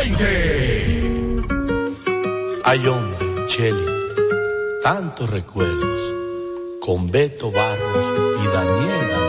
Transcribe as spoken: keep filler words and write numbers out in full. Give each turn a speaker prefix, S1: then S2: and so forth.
S1: veinte.
S2: Ay, hombre, Cheli, tantos recuerdos con Beto Barros y Daniel García.